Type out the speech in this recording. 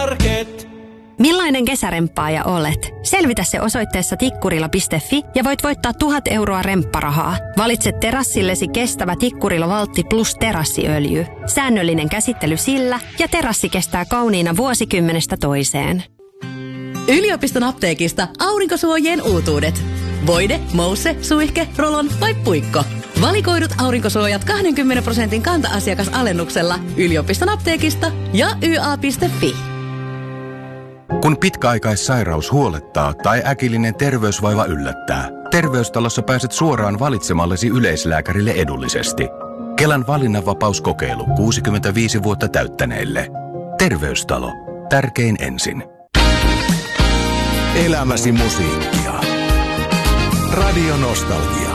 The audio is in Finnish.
K-Market. Millainen kesäremppaaja olet? Selvitä se osoitteessa tikkurila.fi ja voit voittaa 1000 euroa rempparahaa. Valitse terassillesi kestävä Tikkurila Valtti Plus terassiöljy. Säännöllinen käsittely sillä ja terassi kestää kauniina vuosikymmenestä toiseen. Yliopiston apteekista aurinkosuojien uutuudet. Voide, mousse, suihke, rolon vai puikko. Valikoidut aurinkosuojat 20% kanta-asiakasalennuksella yliopiston apteekista ja YA.fi. Kun pitkäaikaissairaus huolettaa tai äkillinen terveysvaiva yllättää, Terveystalossa pääset suoraan valitsemallesi yleislääkärille edullisesti. Kelan valinnanvapauskokeilu 65 vuotta täyttäneille. Terveystalo. Tärkein ensin. Elämäsi musiikkia. Radio Nostalgia.